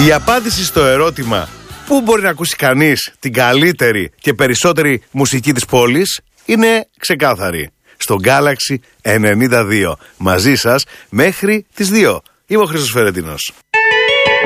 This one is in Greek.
Η απάντηση στο ερώτημα πού μπορεί να ακούσει κανείς την καλύτερη και περισσότερη μουσική της πόλης είναι ξεκάθαρη. Στο Galaxy 92. Μαζί σας μέχρι τις 2. Είμαι ο Χρήστος Φερετίνος.